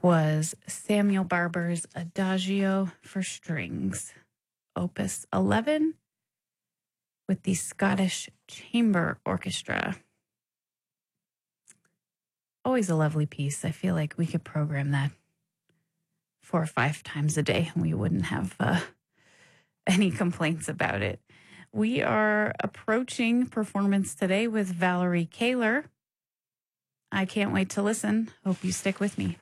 was Samuel Barber's Adagio for Strings, Opus 11, with the Scottish Chamber Orchestra. Always a lovely piece. I feel like we could program that 4 or 5 times a day and we wouldn't have any complaints about it. We are approaching performance today with Valerie Kaler. I can't wait to listen. Hope you stick with me.